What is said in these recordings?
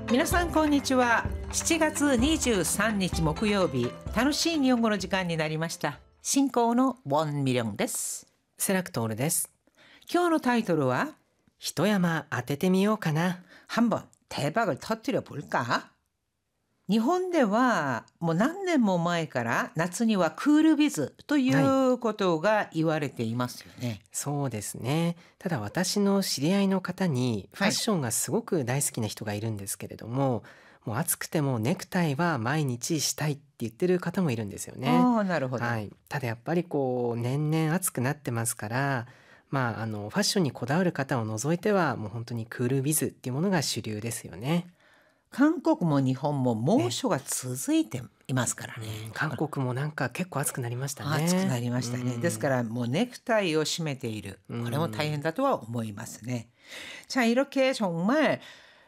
皆さんこんにちは。7月23日木曜日、楽しい日本語の時間になりました。進行のウォンミリョンです。 セラクトールです。 今日のタイトルは一山当ててみようかな。 한번 대박을 터뜨려 볼까? 日本ではもう何年も前から夏にはクールビズということが言われていますよね。 そうですね。ただ私の知り合いの方にファッションがすごく大好きな人がいるんですけれども、もう暑くてもネクタイは毎日したいって言ってる方もいるんですよね。 ああ、なるほど。 ただやっぱり年々暑くなってますから、ファッションにこだわる方を除いてはもう本当にクールビズっていうものが主流ですよね。 韓国も日本も猛暑が続いていますからね。 韓国もなんか結構暑くなりましたね。 暑くなりましたね。ですからもうネクタイを締めている。これも大変だとは思いますね。자, 이렇게 정말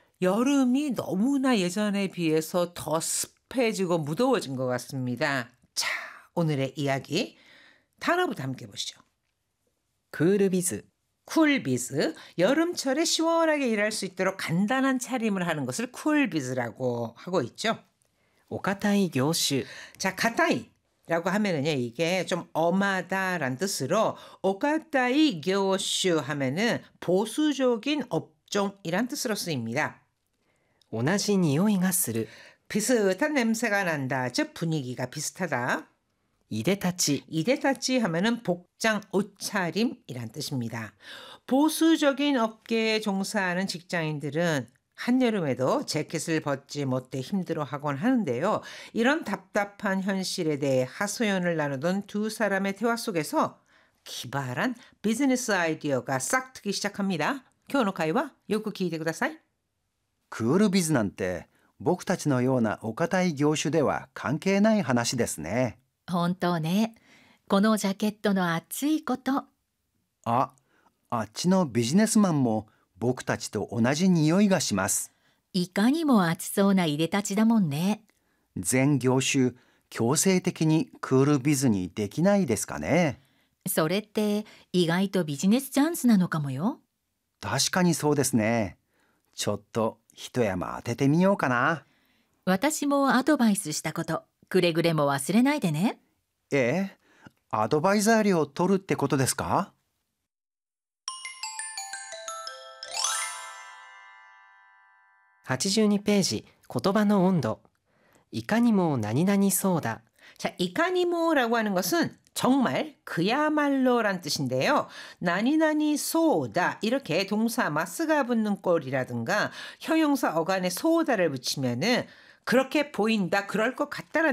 여름이 너무나 예전에 비해서 더 습해지고 무더워진 것 같습니다. 자, 오늘의 이야기 단어부터 함께 보시죠. クールビズ。 쿨비즈, 여름철에 시원하게 일할 수 있도록 간단한 차림을 하는 것을 쿨비즈라고 하고 있죠. お堅い業種。 자, 가타이라고 하면은요, 이게 좀 엄하다란 뜻으로 오가타이 교슈 하면은 보수적인 업종이란 뜻으로 쓰입니다. 同じ匂いがする。 비슷한 냄새가 난다, 즉 분위기가 비슷하다. いでたち。 이데타치 하면은 복장, 옷차림이란 뜻입니다. 보수적인 업계에 종사하는 직장인들은 한여름에도 재킷을 벗지 못해 힘들어하곤 하는데요. 이런 답답한 현실에 대해 하소연을 나누던 두 사람의 대화 속에서 기발한 비즈니스 아이디어가 싹 트기 시작합니다. 今日の会話よく聞いてください。 クールビズなんて僕たちのようなお堅い業種では関係ない話ですね。 本当ね。このジャケットの暑いこと。 あっちのビジネスマンも僕たちと同じ匂いがします。 いかにも暑そうないでたちだもんね。 全業種強制的にクールビズにできないですかね。 それって意外とビジネスチャンスなのかもよ。 確かにそうですね。ちょっと一山当ててみようかな。 私もアドバイスしたこと、くれぐれも忘れないでね。 アドバイザー料を取るってことですか 82ページ、言葉の温度。いかにも何々そうだ。 자, 이카니모라고 하는 것은 정말 그야말로란 뜻인데요. 나니나니 소다 이렇게 동사 마스가 붙는 꼴이라든가 형용사 어간에 소다를 붙이면은 그렇게 보인다, 그럴 것 같다라는